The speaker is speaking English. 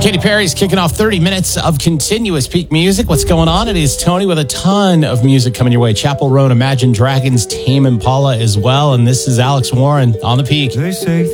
Katy Perry's kicking off 30 minutes of continuous peak music. What's going on? It is Tony with a ton of music coming your way. Chappell Roan, Imagine Dragons, Tame Impala as well. And this is Alex Warren on the peak. They say